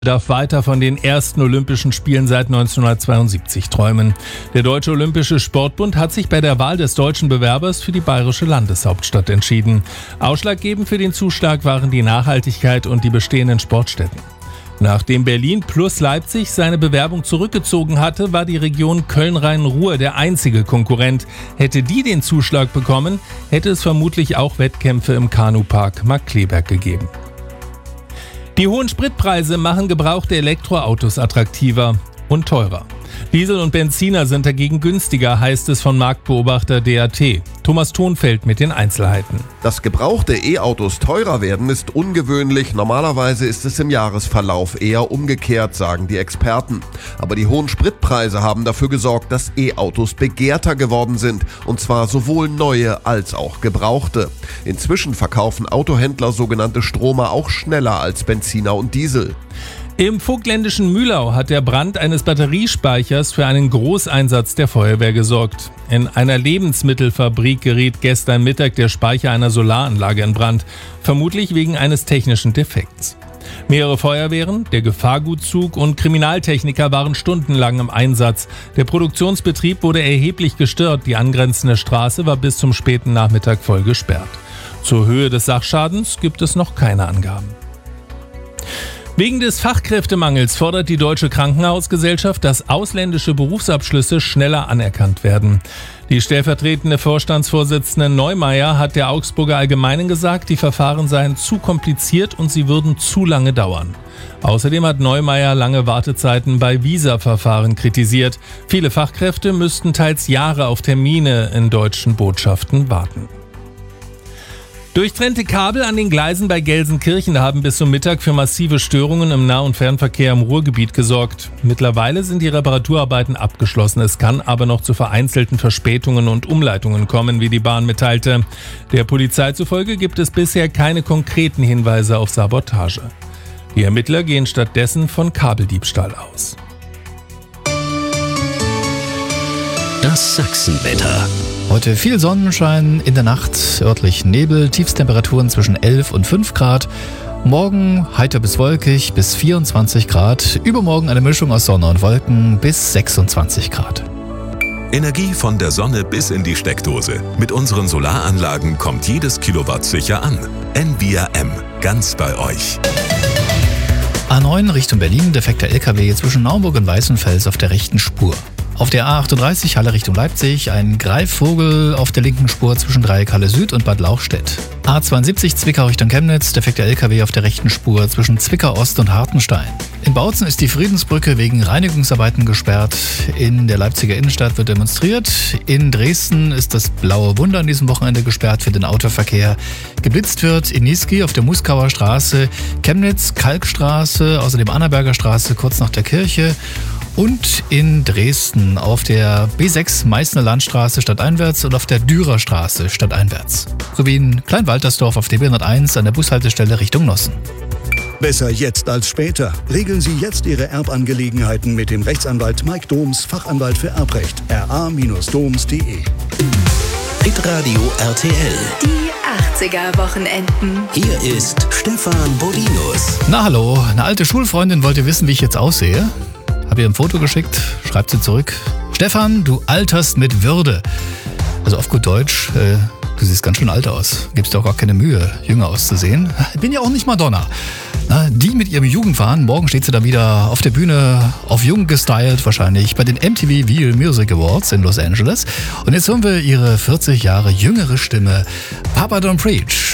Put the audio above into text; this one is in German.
Darf weiter von den ersten Olympischen Spielen seit 1972 träumen. Der Deutsche Olympische Sportbund hat sich bei der Wahl des deutschen Bewerbers für die bayerische Landeshauptstadt entschieden. Ausschlaggebend für den Zuschlag waren die Nachhaltigkeit und die bestehenden Sportstätten. Nachdem Berlin plus Leipzig seine Bewerbung zurückgezogen hatte, war die Region Köln-Rhein-Ruhr der einzige Konkurrent. Hätte die den Zuschlag bekommen, hätte es vermutlich auch Wettkämpfe im Kanupark Markkleeberg gegeben. Die hohen Spritpreise machen gebrauchte Elektroautos attraktiver und teurer. Diesel und Benziner sind dagegen günstiger, heißt es von Marktbeobachter DAT. Thomas Thonfeld mit den Einzelheiten. Dass gebrauchte E-Autos teurer werden, ist ungewöhnlich. Normalerweise ist es im Jahresverlauf eher umgekehrt, sagen die Experten. Aber die hohen Spritpreise haben dafür gesorgt, dass E-Autos begehrter geworden sind. Und zwar sowohl neue als auch gebrauchte. Inzwischen verkaufen Autohändler sogenannte Stromer auch schneller als Benziner und Diesel. Im vogtländischen Mühlau hat der Brand eines Batteriespeichers für einen Großeinsatz der Feuerwehr gesorgt. In einer Lebensmittelfabrik geriet gestern Mittag der Speicher einer Solaranlage in Brand, vermutlich wegen eines technischen Defekts. Mehrere Feuerwehren, der Gefahrgutzug und Kriminaltechniker waren stundenlang im Einsatz. Der Produktionsbetrieb wurde erheblich gestört, die angrenzende Straße war bis zum späten Nachmittag voll gesperrt. Zur Höhe des Sachschadens gibt es noch keine Angaben. Wegen des Fachkräftemangels fordert die Deutsche Krankenhausgesellschaft, dass ausländische Berufsabschlüsse schneller anerkannt werden. Die stellvertretende Vorstandsvorsitzende Neumeier hat der Augsburger Allgemeinen gesagt, die Verfahren seien zu kompliziert und sie würden zu lange dauern. Außerdem hat Neumeier lange Wartezeiten bei Visa-Verfahren kritisiert. Viele Fachkräfte müssten teils Jahre auf Termine in deutschen Botschaften warten. Durchtrennte Kabel an den Gleisen bei Gelsenkirchen haben bis zum Mittag für massive Störungen im Nah- und Fernverkehr im Ruhrgebiet gesorgt. Mittlerweile sind die Reparaturarbeiten abgeschlossen. Es kann aber noch zu vereinzelten Verspätungen und Umleitungen kommen, wie die Bahn mitteilte. Der Polizei zufolge gibt es bisher keine konkreten Hinweise auf Sabotage. Die Ermittler gehen stattdessen von Kabeldiebstahl aus. Das Sachsenwetter. Heute viel Sonnenschein, in der Nacht örtlich Nebel, Tiefstemperaturen zwischen 11 und 5 Grad. Morgen heiter bis wolkig bis 24 Grad. Übermorgen eine Mischung aus Sonne und Wolken bis 26 Grad. Energie von der Sonne bis in die Steckdose. Mit unseren Solaranlagen kommt jedes Kilowatt sicher an. Envia M, ganz bei euch. A9 Richtung Berlin, defekter LKW zwischen Naumburg und Weißenfels auf der rechten Spur. Auf der A38 Halle Richtung Leipzig ein Greifvogel auf der linken Spur zwischen Dreieck Halle Süd und Bad Lauchstädt. A72 Zwickau Richtung Chemnitz, defekter LKW auf der rechten Spur zwischen Zwickau Ost und Hartenstein. In Bautzen ist die Friedensbrücke wegen Reinigungsarbeiten gesperrt. In der Leipziger Innenstadt wird demonstriert. In Dresden ist das Blaue Wunder an diesem Wochenende gesperrt für den Autoverkehr. Geblitzt wird in Niesky auf der Muskauer Straße, Chemnitz Kalkstraße, außerdem Annaberger Straße kurz nach der Kirche. Und in Dresden auf der B6 Meißner Landstraße stadteinwärts und auf der Dürerstraße stadteinwärts. Sowie in Kleinwaltersdorf auf der B101 an der Bushaltestelle Richtung Nossen. Besser jetzt als später. Regeln Sie jetzt Ihre Erbangelegenheiten mit dem Rechtsanwalt Mike Doms, Fachanwalt für Erbrecht. ra-doms.de. Hitradio RTL. Die 80er-Wochenenden. Hier ist Stefan Bodinus. Na hallo, eine alte Schulfreundin wollte wissen, wie ich jetzt aussehe. Hab ihr ein Foto geschickt, schreibt sie zurück. Stefan, du alterst mit Würde. Also auf gut Deutsch, du siehst ganz schön alt aus. Gibst dir auch gar keine Mühe, jünger auszusehen. Bin ja auch nicht Madonna. Na, die mit ihrem Jugendwahn, morgen steht sie da wieder auf der Bühne, auf jung gestylt wahrscheinlich, bei den MTV Video Music Awards in Los Angeles. Und jetzt hören wir ihre 40 Jahre jüngere Stimme, Papa Don't Preach.